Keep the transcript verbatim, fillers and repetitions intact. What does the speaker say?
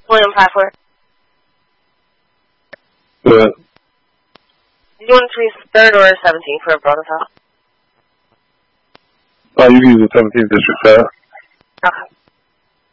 William Pfeiffer. Go ahead. You want to use the third or seventeenth for a prototype? Oh, you can use the seventeenth district, sir.